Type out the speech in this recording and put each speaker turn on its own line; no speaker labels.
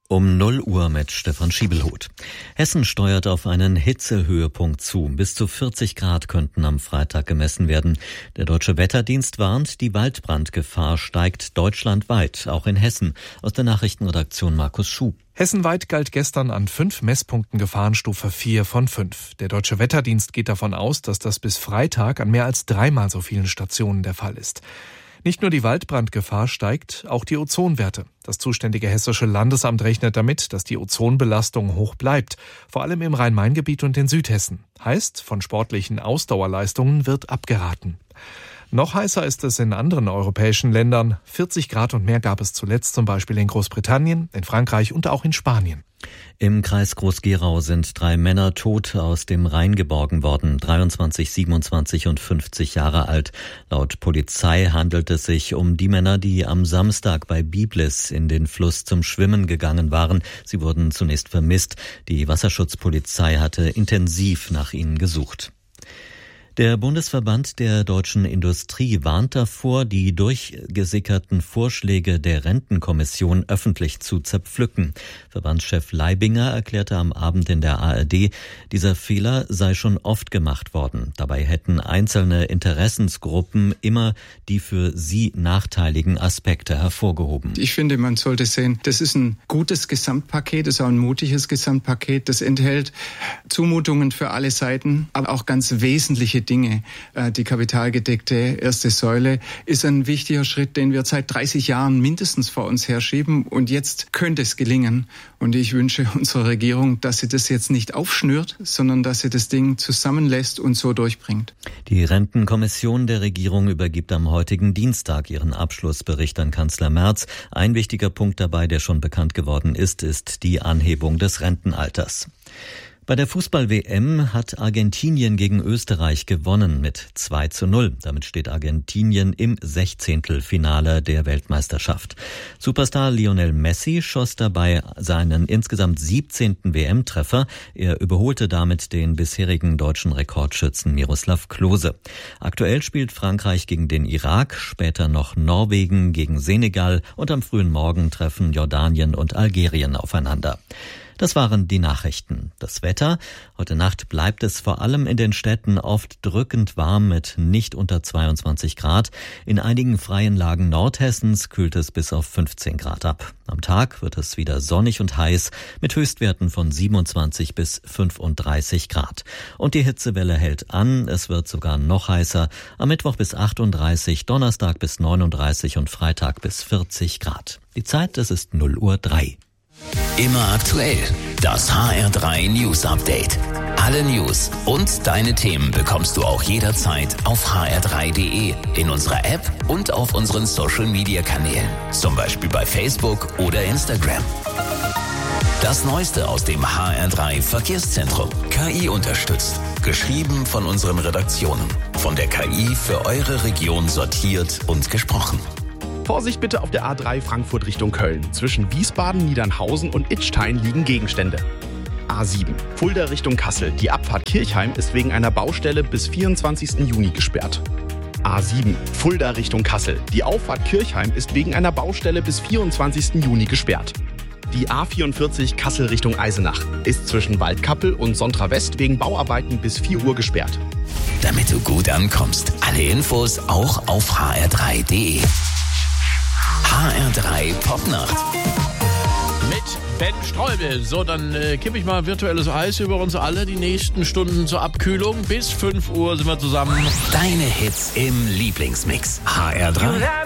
Um 0 Uhr mit Stefan Schiebelhut. Hessen steuert auf einen Hitzehöhepunkt zu. Bis zu 40 Grad könnten am Freitag gemessen werden. Der Deutsche Wetterdienst warnt, die Waldbrandgefahr steigt deutschlandweit, auch in Hessen. Aus der Nachrichtenredaktion Markus Schuh.
Hessenweit galt gestern an 5 Messpunkten Gefahrenstufe 4 von 5. Der Deutsche Wetterdienst geht davon aus, dass das bis Freitag an mehr als 3-mal so vielen Stationen der Fall ist. Nicht nur die Waldbrandgefahr steigt, auch die Ozonwerte. Das zuständige Hessische Landesamt rechnet damit, dass die Ozonbelastung hoch bleibt, vor allem im Rhein-Main-Gebiet und in Südhessen. Heißt, von sportlichen Ausdauerleistungen wird abgeraten. Noch heißer ist es in anderen europäischen Ländern. 40 Grad und mehr gab es zuletzt zum Beispiel in Großbritannien, in Frankreich und auch in Spanien.
Im Kreis Groß-Gerau sind 3 Männer tot aus dem Rhein geborgen worden, 23, 27 und 50 Jahre alt. Laut Polizei handelt es sich um die Männer, die am Samstag bei Biblis in den Fluss zum Schwimmen gegangen waren. Sie wurden zunächst vermisst. Die Wasserschutzpolizei hatte intensiv nach ihnen gesucht. Der Bundesverband der deutschen Industrie warnt davor, die durchgesickerten Vorschläge der Rentenkommission öffentlich zu zerpflücken. Verbandschef Leibinger erklärte am Abend in der ARD, dieser Fehler sei schon oft gemacht worden. Dabei hätten einzelne Interessensgruppen immer die für sie nachteiligen Aspekte hervorgehoben.
Ich finde, man sollte sehen, das ist ein gutes Gesamtpaket, das ist auch ein mutiges Gesamtpaket, das enthält Zumutungen für alle Seiten, aber auch ganz wesentliche Dinge. Die kapitalgedeckte erste Säule ist ein wichtiger Schritt, den wir seit 30 Jahren mindestens vor uns herschieben. Und jetzt könnte es gelingen. Und ich wünsche unserer Regierung, dass sie das jetzt nicht aufschnürt, sondern dass sie das Ding zusammenlässt und so durchbringt.
Die Rentenkommission der Regierung übergibt am heutigen Dienstag ihren Abschlussbericht an Kanzler Merz. Ein wichtiger Punkt dabei, der schon bekannt geworden ist die Anhebung des Rentenalters. Bei der Fußball-WM hat Argentinien gegen Österreich gewonnen mit 2:0. Damit steht Argentinien im 16. der Weltmeisterschaft. Superstar Lionel Messi schoss dabei seinen insgesamt 17. WM-Treffer. Er überholte damit den bisherigen deutschen Rekordschützen Miroslav Klose. Aktuell spielt Frankreich gegen den Irak, später noch Norwegen gegen Senegal und am frühen Morgen treffen Jordanien und Algerien aufeinander. Das waren die Nachrichten. Das Wetter. Heute Nacht bleibt es vor allem in den Städten oft drückend warm mit nicht unter 22 Grad. In einigen freien Lagen Nordhessens kühlt es bis auf 15 Grad ab. Am Tag wird es wieder sonnig und heiß mit Höchstwerten von 27 bis 35 Grad. Und die Hitzewelle hält an. Es wird sogar noch heißer. Am Mittwoch bis 38, Donnerstag bis 39 und Freitag bis 40 Grad. Die Zeit, es ist 0:03 Uhr.
Immer aktuell. Das HR3 News Update. Alle News und deine Themen bekommst du auch jederzeit auf hr3.de, in unserer App und auf unseren Social Media Kanälen. Zum Beispiel bei Facebook oder Instagram. Das Neueste aus dem HR3 Verkehrszentrum. KI unterstützt. Geschrieben von unseren Redaktionen. Von der KI für eure Region sortiert und gesprochen.
Vorsicht bitte auf der A3 Frankfurt Richtung Köln. Zwischen Wiesbaden, Niedernhausen und Idstein liegen Gegenstände. A7 Fulda Richtung Kassel. Die Abfahrt Kirchheim ist wegen einer Baustelle bis 24. Juni gesperrt. A7 Fulda Richtung Kassel. Die Auffahrt Kirchheim ist wegen einer Baustelle bis 24. Juni gesperrt. Die A44 Kassel Richtung Eisenach ist zwischen Waldkappel und Sontra West wegen Bauarbeiten bis 4 Uhr gesperrt.
Damit du gut ankommst. Alle Infos auch auf hr3.de. HR3 Popnacht.
Mit Ben Streubel. So, dann kippe ich mal virtuelles Eis über uns alle. Die nächsten Stunden zur Abkühlung. Bis 5 Uhr sind wir zusammen.
Deine Hits im Lieblingsmix. HR3.